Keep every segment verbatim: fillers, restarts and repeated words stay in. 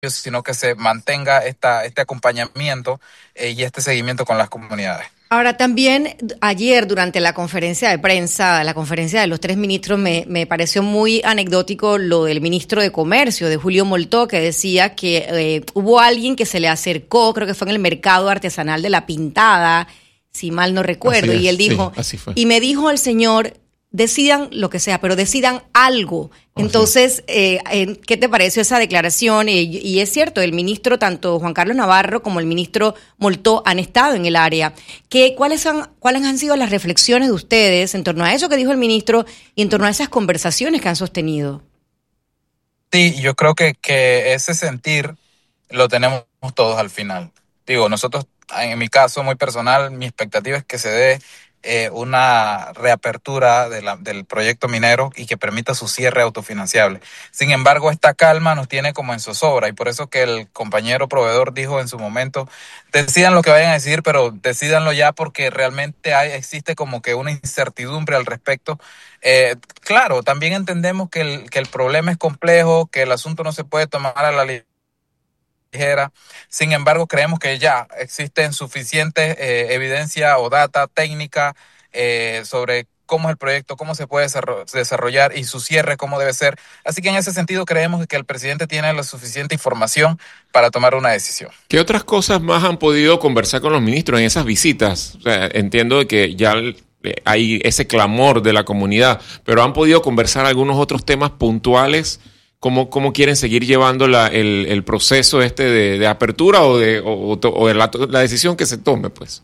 sino que se mantenga esta, este acompañamiento eh, y este seguimiento con las comunidades. Ahora también ayer durante la conferencia de prensa, la conferencia de los tres ministros, me, me pareció muy anecdótico lo del ministro de Comercio, de Julio Moltó, que decía que eh, hubo alguien que se le acercó, creo que fue en el mercado artesanal de La Pintada, si mal no recuerdo, Así y es, él dijo, sí, así fue. y me dijo el señor, decidan lo que sea, pero decidan algo. Entonces, eh, eh, ¿qué te pareció esa declaración? Eh, y es cierto, el ministro, tanto Juan Carlos Navarro como el ministro Moltó han estado en el área. ¿Qué, cuáles, han, ¿Cuáles han sido las reflexiones de ustedes en torno a eso que dijo el ministro y en torno a esas conversaciones que han sostenido? Sí, yo creo que, que ese sentir lo tenemos todos al final. Digo, nosotros, en mi caso muy personal, mi expectativa es que se dé eh, una reapertura de la, del proyecto minero y que permita su cierre autofinanciable. Sin embargo, esta calma nos tiene como en zozobra y por eso que el compañero proveedor dijo en su momento, decidan lo que vayan a decidir, pero decídanlo ya porque realmente hay, existe como que una incertidumbre al respecto. Eh, claro, también entendemos que el, que el problema es complejo, que el asunto no se puede tomar a la ligera. Sin embargo, creemos que ya existen suficientes eh, evidencia o data técnica eh, sobre cómo es el proyecto, cómo se puede desarrollar y su cierre, cómo debe ser. Así que en ese sentido creemos que el presidente tiene la suficiente información para tomar una decisión. ¿Qué otras cosas más han podido conversar con los ministros en esas visitas? O sea, entiendo de que ya hay ese clamor de la comunidad, pero han podido conversar algunos otros temas puntuales. ¿Cómo, cómo quieren seguir llevando la, el, el proceso este de, de apertura o de, o, o de la, la decisión que se tome, pues?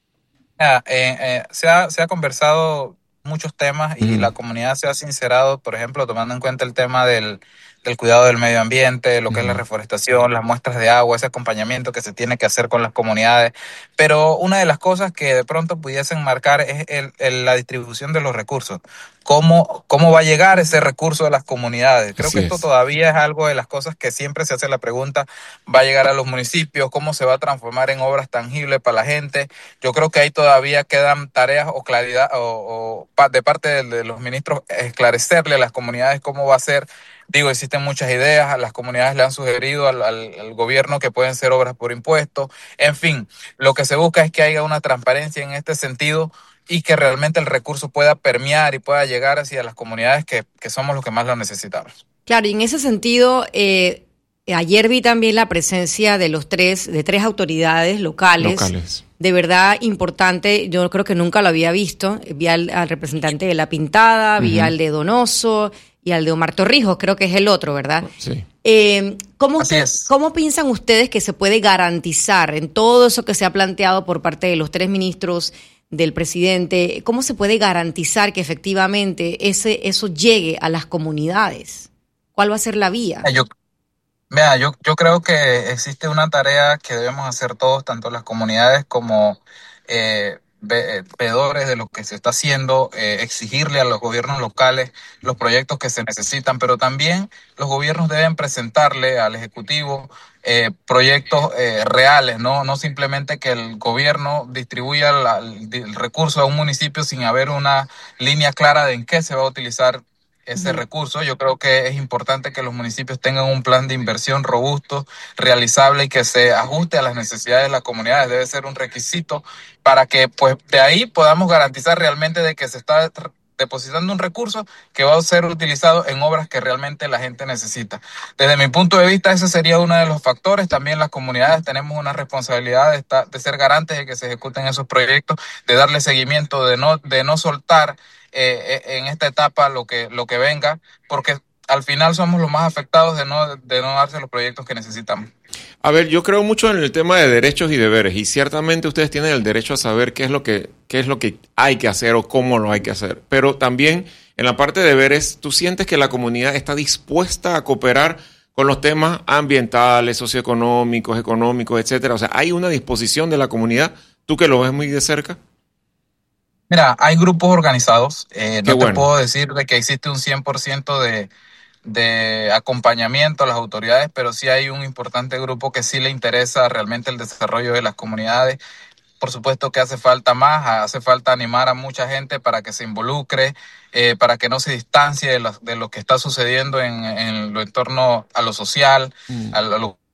Ah, eh, eh, se, ha, se ha conversado muchos temas y Mm. la comunidad se ha sincerado, por ejemplo, tomando en cuenta el tema del, del cuidado del medio ambiente, lo que es la Mm. reforestación, las muestras de agua, ese acompañamiento que se tiene que hacer con las comunidades. Pero una de las cosas que de pronto pudiesen marcar es el, el, la distribución de los recursos. ¿Cómo, ¿Cómo va a llegar ese recurso a las comunidades? Creo Así que esto es. todavía es algo de las cosas que siempre se hace la pregunta, ¿va a llegar a los municipios? ¿Cómo se va a transformar en obras tangibles para la gente? Yo creo que ahí todavía quedan tareas o claridad o, o de parte de, de los ministros esclarecerle a las comunidades cómo va a ser. Digo, existen muchas ideas, las comunidades le han sugerido al, al, al gobierno que pueden ser obras por impuestos. En fin, lo que se busca es que haya una transparencia en este sentido y que realmente el recurso pueda permear y pueda llegar hacia las comunidades que, que somos los que más lo necesitamos. Claro, y en ese sentido, eh, ayer vi también la presencia de los tres, de tres autoridades locales. Locales. De verdad importante, yo creo que nunca lo había visto. Vi al, al representante de La Pintada, vi Uh-huh. al de Donoso y al de Omar Torrijos, creo que es el otro, ¿verdad? Sí. Eh, ¿cómo, Así usted, es. ¿Cómo piensan ustedes que se puede garantizar en todo eso que se ha planteado por parte de los tres ministros del presidente, cómo se puede garantizar que efectivamente ese, eso llegue a las comunidades? ¿Cuál va a ser la vía? Yo, Vea, yo, yo creo que existe una tarea que debemos hacer todos, tanto las comunidades como eh, ve- eh, veedores de lo que se está haciendo, eh, exigirle a los gobiernos locales los proyectos que se necesitan, pero también los gobiernos deben presentarle al Ejecutivo eh, proyectos eh, reales, ¿no? No simplemente que el gobierno distribuya la- el, el recurso a un municipio sin haber una línea clara de en qué se va a utilizar ese Ujú. recurso. Yo creo que es importante que los municipios tengan un plan de inversión robusto, realizable y que se ajuste a las necesidades de las comunidades. Debe ser un requisito para que pues de ahí podamos garantizar realmente de que se está tr- depositando un recurso que va a ser utilizado en obras que realmente la gente necesita. Desde mi punto de vista, ese sería uno de los factores. También las comunidades tenemos una responsabilidad de, estar, de ser garantes de que se ejecuten esos proyectos, de darle seguimiento, de no, de no soltar eh, en esta etapa lo que, lo que venga, porque al final somos los más afectados de no, de no darse los proyectos que necesitamos. A ver, yo creo mucho en el tema de derechos y deberes y ciertamente ustedes tienen el derecho a saber qué es lo que, qué es lo que hay que hacer o cómo lo hay que hacer. Pero también en la parte de deberes, ¿tú sientes que la comunidad está dispuesta a cooperar con los temas ambientales, socioeconómicos, económicos, etcétera? O sea, ¿hay una disposición de la comunidad? ¿Tú que lo ves muy de cerca? Mira, hay grupos organizados. Eh, Qué no te bueno. puedo decir de que existe un cien por ciento de, de acompañamiento a las autoridades, pero sí hay un importante grupo que sí le interesa realmente el desarrollo de las comunidades. por supuesto que hace falta más, hace falta animar a mucha gente para que se involucre, eh, para que no se distancie de lo, de lo que está sucediendo en, en lo en torno a lo social, Mm. a lo